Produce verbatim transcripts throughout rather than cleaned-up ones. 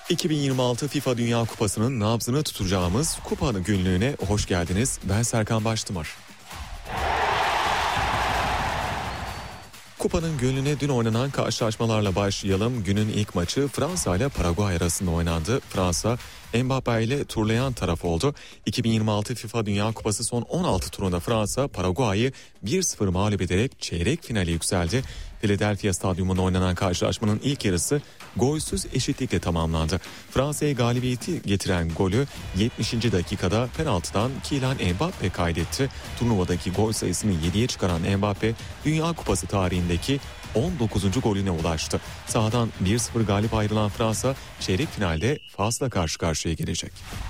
iki bin yirmi altı FIFA Dünya Kupası'nın nabzını tutacağımız kupanın günlüğüne hoş geldiniz. Ben Serkan Baştımar. Kupanın günlüğüne dün oynanan karşılaşmalarla başlayalım. Günün ilk maçı Fransa ile Paraguay arasında oynandı. Fransa Mbappé ile turlayan taraf oldu. iki bin yirmi altı FIFA Dünya Kupası son on altı turunda Fransa Paraguay'ı bir sıfır mağlup ederek çeyrek finale yükseldi. Philadelphia Stadyumunda oynanan karşılaşmanın ilk yarısı golsüz eşitlikle tamamlandı. Fransa'ya galibiyeti getiren golü yetmişinci dakikada penaltıdan Kylian Mbappé kaydetti. Turnuvadaki gol sayısını yediye çıkaran Mbappé Dünya Kupası tarihindeki on dokuzuncu golüne ulaştı. Sahadan bir sıfır galip ayrılan Fransa çeyrek finalde Fas'la karşı karşıya gelecek.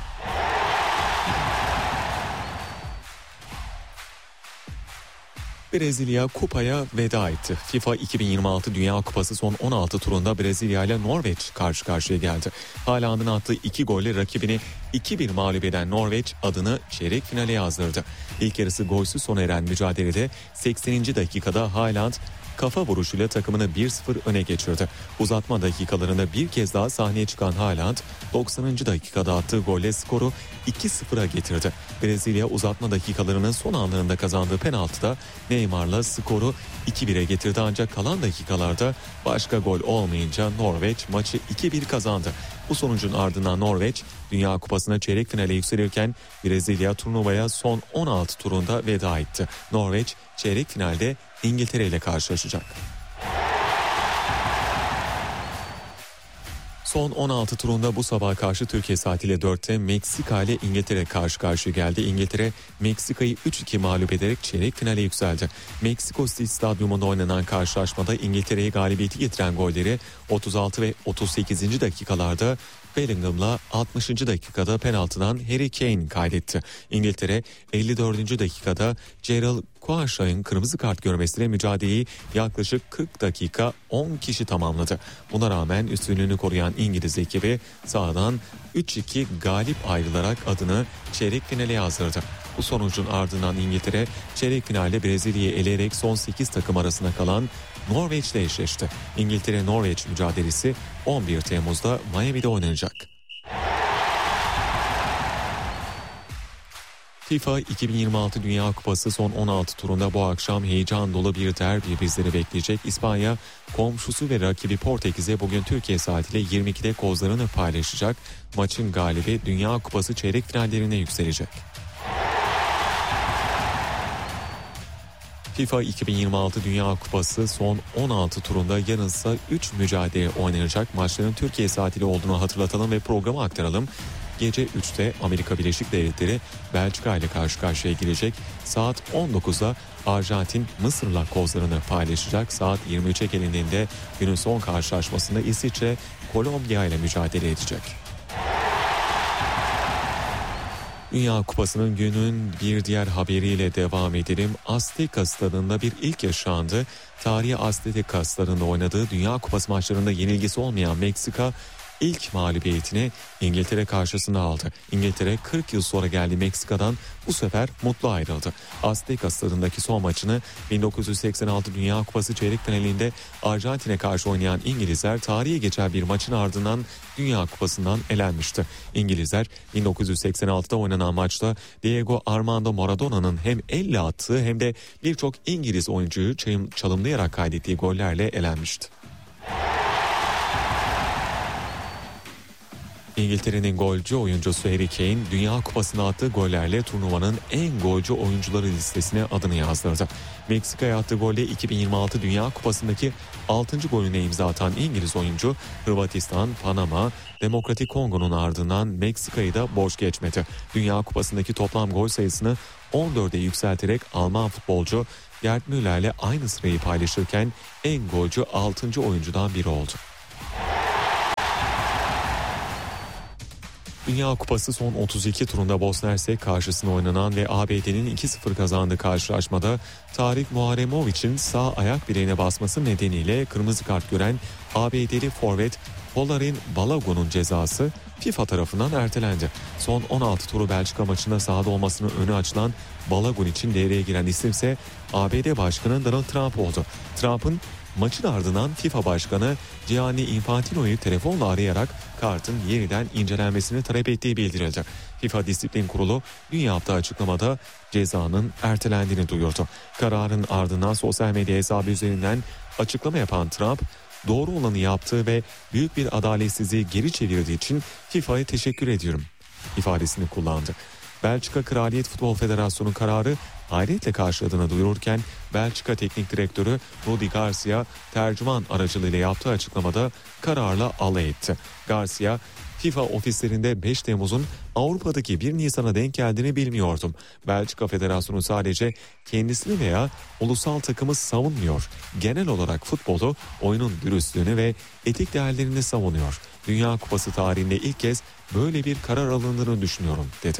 Brezilya kupaya veda etti. FIFA iki bin yirmi altı Dünya Kupası son on altı turunda Brezilya ile Norveç karşı karşıya geldi. Haaland'ın attığı iki golle rakibini iki bir mağlup eden Norveç adını çeyrek finale yazdırdı. İlk yarısı golsüz sona eren mücadelede sekseninci dakikada Haaland kafa vuruşuyla takımını bir sıfır öne geçirdi. Uzatma dakikalarında bir kez daha sahneye çıkan Haaland doksanıncı dakikada attığı golle skoru iki sıfıra getirdi. Brezilya uzatma dakikalarının son anlarında kazandığı penaltıda Neymar'la skoru iki bire getirdi, ancak kalan dakikalarda başka gol olmayınca Norveç maçı iki bir kazandı. Bu sonucun ardından Norveç Dünya Kupası'na çeyrek finale yükselirken Brezilya turnuvaya son on altı turunda veda etti. Norveç çeyrek finalde İngiltere ile karşılaşacak. Son on altı turunda bu sabah karşı Türkiye saatiyle dörtte Meksika ile İngiltere karşı karşıya geldi. İngiltere Meksika'yı üç iki mağlup ederek çeyrek finale yükseldi. Meksiko City Stadyumunda oynanan karşılaşmada İngiltere'ye galibiyeti getiren golleri otuz altı ve otuz sekizinci dakikalarda Bellingham'la altmışıncı dakikada penaltıdan Harry Kane kaydetti. İngiltere elli dördüncü dakikada Gerald Quashay'ın kırmızı kart görmesiyle mücadeleyi yaklaşık kırk dakika on kişi tamamladı. Buna rağmen üstünlüğünü koruyan İngiliz ekibi sahadan üç iki galip ayrılarak adını çeyrek finale yazdırdı. Bu sonucun ardından İngiltere çeyrek finalde Brezilya'yı eleyerek son sekiz takım arasında kalan Norveç'le eşleşti. İngiltere-Norveç mücadelesi on bir Temmuz'da Miami'de oynanacak. FIFA iki bin yirmi altı Dünya Kupası son on altı turunda bu akşam heyecan dolu bir derbi bizleri bekleyecek. İspanya komşusu ve rakibi Portekiz'e bugün Türkiye saatiyle yirmi ikide kozlarını paylaşacak. Maçın galibi Dünya Kupası çeyrek finallerine yükselecek. FIFA iki bin yirmi altı Dünya Kupası son on altı turunda yanılsa üç mücadele oynanacak. Maçların Türkiye saatiyle olduğunu hatırlatalım ve programı aktaralım. Gece üçte Amerika Birleşik Devletleri Belçika ile karşı karşıya gelecek. Saat on dokuzda Arjantin Mısır'la kozlarını paylaşacak. Saat yirmi üçe gelindiğinde günün son karşılaşmasında İsviçre Kolombiya ile mücadele edecek. Dünya Kupası'nın günün bir diğer haberiyle devam edelim. Azteca Stadı'nda bir ilk yaşandı. Tarihi Azteca Stadı'nda oynadığı Dünya Kupası maçlarında yenilgisi olmayan Meksika ilk mağlubiyetini İngiltere karşısında aldı. İngiltere kırk yıl sonra geldi Meksika'dan, bu sefer mutlu ayrıldı. Azteca Stadı'ndaki son maçını bin dokuz yüz seksen altı Dünya Kupası çeyrek finalinde Arjantin'e karşı oynayan İngilizler tarihe geçer bir maçın ardından Dünya Kupası'ndan elenmişti. İngilizler bin dokuz yüz seksen altıda oynanan maçta Diego Armando Maradona'nın hem elle attığı hem de birçok İngiliz oyuncuyu çalımlayarak kaydettiği gollerle elenmişti. İngiltere'nin golcü oyuncusu Harry Kane Dünya Kupası'na attığı gollerle turnuvanın en golcü oyuncuları listesine adını yazdırdı. Meksika'ya attığı golle iki bin yirmi altı Dünya Kupası'ndaki altıncı golüne imza atan İngiliz oyuncu Hırvatistan, Panama, Demokratik Kongo'nun ardından Meksika'yı da boş geçmedi. Dünya Kupası'ndaki toplam gol sayısını on dörde yükselterek Alman futbolcu Gerd Müller'le aynı sırayı paylaşırken en golcü altıncı oyuncudan biri oldu. Dünya Kupası son otuz iki turunda Bosna Hersek karşısında oynanan ve A B D'nin iki sıfır kazandığı karşılaşmada Tarik Muharemovic'in sağ ayak bileğine basması nedeniyle kırmızı kart gören A B D'li forvet Polarin Balogun'un cezası FIFA tarafından ertelendi. Son on altı turu Belçika maçında sahada olmasının önü açılan Balogun için devreye giren isimse A B D Başkanı Donald Trump oldu. Trump'ın Maçın ardından FIFA Başkanı Gianni Infantino'yu telefonla arayarak kartın yeniden incelenmesini talep ettiği bildirildi. FIFA Disiplin Kurulu dün yaptığı açıklamada cezanın ertelendiğini duyurdu. Kararın ardından sosyal medya hesabı üzerinden açıklama yapan Trump, doğru olanı yaptığı ve büyük bir adaletsizliği geri çevirdiği için FIFA'ya teşekkür ediyorum ifadesini kullandı. Belçika Kraliyet Futbol Federasyonu kararı hayretle karşıladığını duyururken Belçika Teknik Direktörü Rudi Garcia tercüman aracılığıyla yaptığı açıklamada kararla alay etti. Garcia, FIFA ofislerinde beş Temmuz'un Avrupa'daki bir Nisan'a denk geldiğini bilmiyordum. Belçika Federasyonu sadece kendisini veya ulusal takımı savunmuyor. Genel olarak futbolu, oyunun dürüstlüğünü ve etik değerlerini savunuyor. Dünya Kupası tarihinde ilk kez böyle bir karar alındığını düşünüyorum, dedi.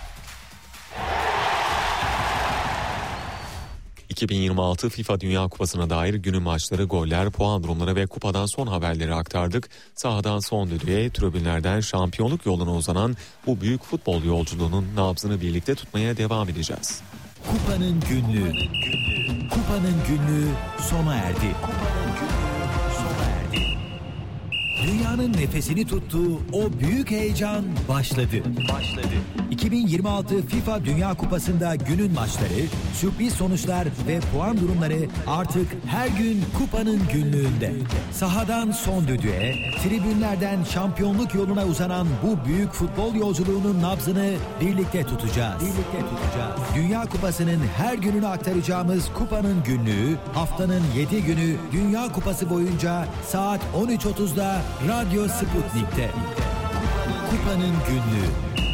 iki bin yirmi altı FIFA Dünya Kupası'na dair günün maçları, goller, puan durumları ve kupadan son haberleri aktardık. Sahadan son düdüğe, tribünlerden şampiyonluk yoluna uzanan bu büyük futbol yolculuğunun nabzını birlikte tutmaya devam edeceğiz. Kupanın günlüğü. Kupanın günlüğü sona erdi. Kupanın günlüğü sona erdi. Dünyanın nefesini tuttuğu o büyük heyecan başladı. Başladı. iki bin yirmi altı FIFA Dünya Kupası'nda günün maçları, sürpriz sonuçlar ve puan durumları artık her gün Kupanın günlüğünde. Sahadan son düdüğe, tribünlerden şampiyonluk yoluna uzanan bu büyük futbol yolculuğunun nabzını birlikte tutacağız. Birlikte tutacağız. Dünya Kupası'nın her gününü aktaracağımız Kupanın günlüğü, haftanın yedi günü Dünya Kupası boyunca saat on üç otuzda Radyo Sputnik'te. Kupanın günlüğü.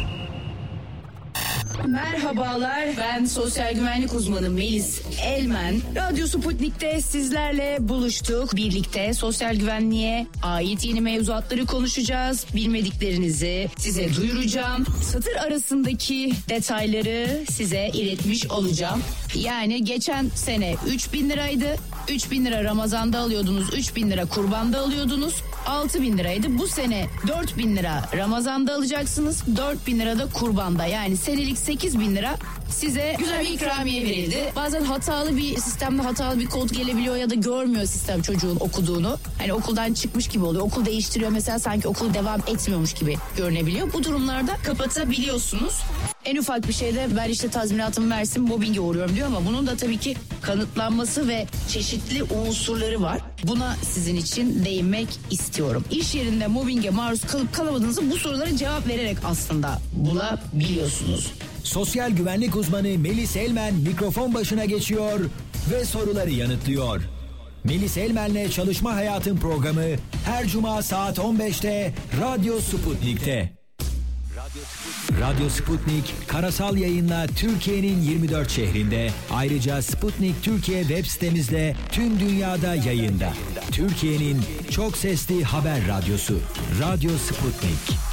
Merhabalar, ben sosyal güvenlik uzmanı Melis Elmen. Radyo Sputnik'te sizlerle buluştuk. Birlikte sosyal güvenliğe ait yeni mevzuatları konuşacağız. Bilmediklerinizi size duyuracağım. Satır arasındaki detayları size iletmiş olacağım. Yani geçen sene üç bin liraydı. üç bin lira Ramazan'da alıyordunuz, üç bin lira kurbanda alıyordunuz. altı bin liraydı. Bu sene dört bin lira Ramazan'da alacaksınız, dört bin lira da kurbanda. Yani senelik sekiz bin lira size güzel bir ikramiye verildi. Bazen hatalı bir sistemde hatalı bir kod gelebiliyor ya da görmüyor sistem çocuğun okuduğunu. Hani okuldan çıkmış gibi oluyor. Okul değiştiriyor mesela, sanki okul devam etmiyormuş gibi görünebiliyor. Bu durumlarda kapatabiliyorsunuz. En ufak bir şeyde ben işte tazminatımı versin, mobbinge uğruyorum diyor ama bunun da tabii ki kanıtlanması ve çeşitli unsurları var. Buna sizin için değinmek istiyorum. İş yerinde mobbinge maruz kalıp kalamadığınızı bu sorulara cevap vererek aslında bulabiliyorsunuz. Sosyal güvenlik uzmanı Melis Elmen mikrofon başına geçiyor ve soruları yanıtlıyor. Melis Elmen'le Çalışma Hayatın programı her cuma saat on beşte Radyo Sputnik'te. Radyo Sputnik karasal yayınla Türkiye'nin yirmi dört şehrinde, ayrıca Sputnik Türkiye web sitemizde tüm dünyada yayında. Türkiye'nin çok sesli haber radyosu Radyo Sputnik.